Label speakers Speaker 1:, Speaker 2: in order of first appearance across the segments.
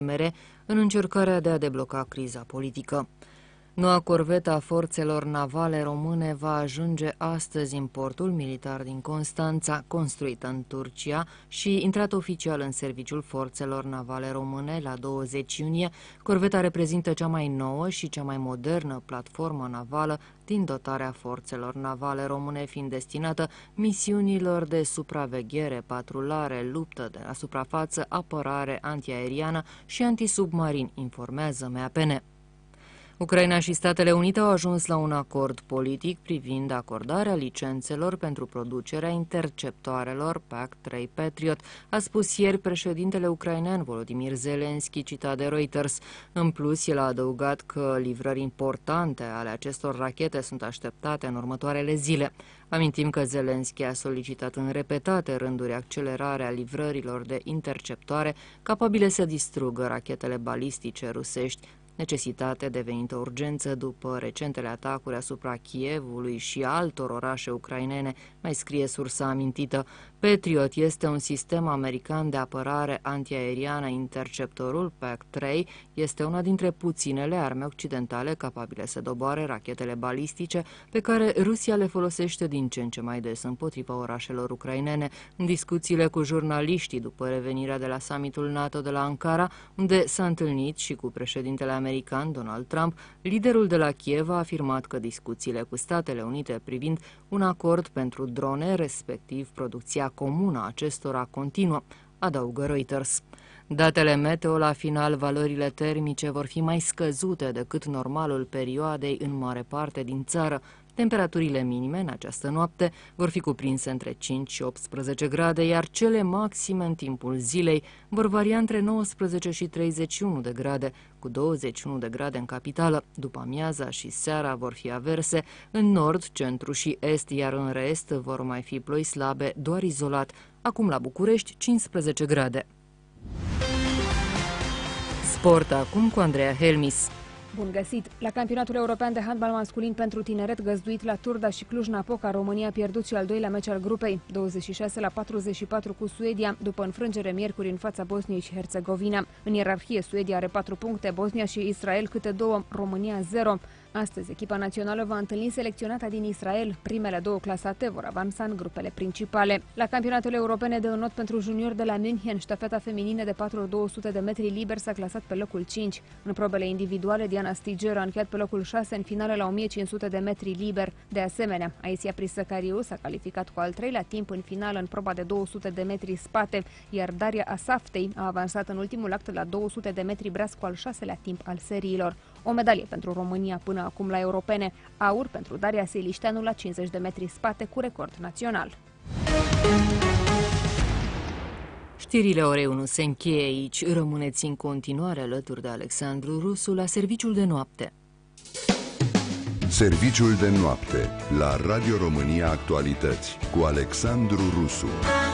Speaker 1: în încercarea de a debloca criza politică. Noua corvetă a forțelor navale române va ajunge astăzi în portul militar din Constanța, construită în Turcia și intrat oficial în serviciul forțelor navale române la 20 iunie. Corveta reprezintă cea mai nouă și cea mai modernă platformă navală din dotarea forțelor navale române, fiind destinată misiunilor de supraveghere, patrulare, luptă de la suprafață, apărare antiaeriană și antisubmarin, informează MAPN. Ucraina și Statele Unite au ajuns la un acord politic privind acordarea licențelor pentru producerea interceptoarelor PAC-3 Patriot, a spus ieri președintele ucrainean Volodymyr Zelensky, citat de Reuters. În plus, el a adăugat că livrări importante ale acestor rachete sunt așteptate în următoarele zile. Amintim că Zelensky a solicitat în repetate rânduri accelerarea livrărilor de interceptoare capabile să distrugă rachetele balistice rusești, necesitate devenită urgență după recentele atacuri asupra Kievului și altor orașe ucrainene, mai scrie sursa amintită. Patriot este un sistem american de apărare antiaeriană. Interceptorul PAC-3 este una dintre puținele arme occidentale capabile să doboare rachetele balistice pe care Rusia le folosește din ce în ce mai des împotriva orașelor ucrainene. În discuțiile cu jurnaliștii după revenirea de la summitul NATO de la Ankara, unde s-a întâlnit și cu președintele american Donald Trump, liderul de la Kiev a afirmat că discuțiile cu Statele Unite privind un acord pentru drone, respectiv producția comună a acestora, continuă, adaugă Reuters. Datele meteo la final, valorile termice vor fi mai scăzute decât normalul perioadei în mare parte din țară. Temperaturile minime în această noapte vor fi cuprinse între 5 și 18 grade, iar cele maxime în timpul zilei vor varia între 19 și 31 de grade, cu 21 de grade în capitală. După amiaza și seara vor fi averse în nord, centru și est, iar în rest vor mai fi ploi slabe, doar izolat. Acum la București, 15 grade. Sport acum cu Andreea Helmis.
Speaker 2: Bun găsit! La campionatul european de handbal masculin pentru tineret găzduit la Turda și Cluj-Napoca, România a pierdut și al doilea meci al grupei, 26-44 cu Suedia, după înfrângere miercuri în fața Bosniei și Herțegovina. În ierarhie, Suedia are 4 puncte, Bosnia și Israel câte 2, România 0. Astăzi, echipa națională va întâlni selecționata din Israel. Primele două clasate vor avansa în grupele principale. La campionatele europene de înot pentru juniori de la München, ștafeta feminină de 4x200 de metri liber s-a clasat pe locul 5. În probele individuale, Diana Stiger a încheiat pe locul 6 în finale la 1500 de metri liber. De asemenea, Aisia Prisăcariu s-a calificat cu al treilea timp în finală în proba de 200 de metri spate, iar Daria Asaftei a avansat în ultimul act la 200 de metri breaz cu al 6-lea timp al seriilor. O medalie pentru România până acum la europene, aur pentru Daria Silișteanu la 50 de metri spate cu record național.
Speaker 1: Știrile orei 1 se încheie aici. Rămâneți în continuare alături de Alexandru Rusu la Serviciul de Noapte.
Speaker 3: Serviciul de Noapte la Radio România Actualități cu Alexandru Rusu.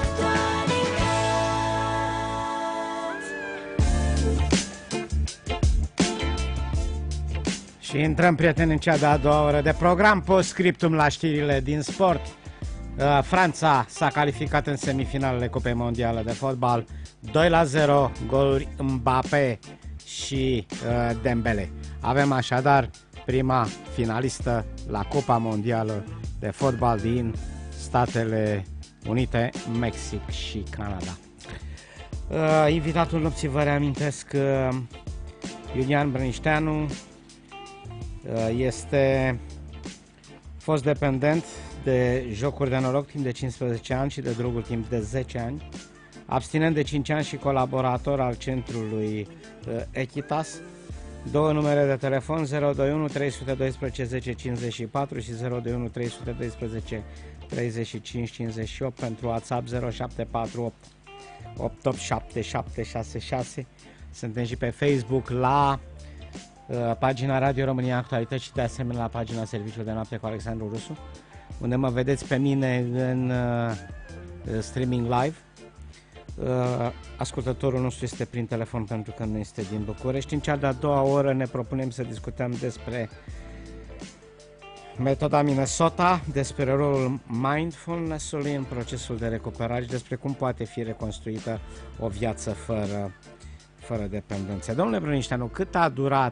Speaker 4: Și intrăm, prieteni, în cea de-a doua oră de program. Post-scriptum la știrile din sport. Franța s-a calificat în semifinalele Cupei Mondiale de fotbal. 2-0, goluri Mbappé și Dembele. Avem așadar prima finalistă la Cupa Mondială de fotbal din Statele Unite, Mexic și Canada. Invitatul nopții, vă reamintesc, Iulian Brănișteanu, este fost dependent de jocuri de noroc timp de 15 ani și de droguri timp de 10 ani, abstinent de 5 ani și colaborator al centrului Echitas. Două numere de telefon, 021 312 1054 și 021 312 3558, pentru WhatsApp 0748 887766. Suntem și pe Facebook la pagina Radio România Actualități și de asemenea la pagina Serviciul de Noapte cu Alexandru Rusu, unde mă vedeți pe mine în streaming live. Ascultătorul nostru este prin telefon pentru că nu este din București. În cea de-a doua oră ne propunem să discutăm despre metoda Minnesota, despre rolul mindfulness-ului în procesul de recuperare și despre cum poate fi reconstruită o viață fără dependențe. Domnule Brănișteanu, cât a durat